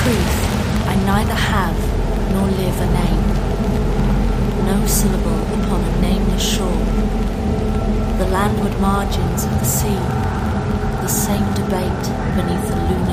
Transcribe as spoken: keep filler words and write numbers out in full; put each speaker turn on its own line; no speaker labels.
truth, I neither have nor live a name, no syllable upon a nameless shore, the landward margins of the sea, the same debate beneath the lunar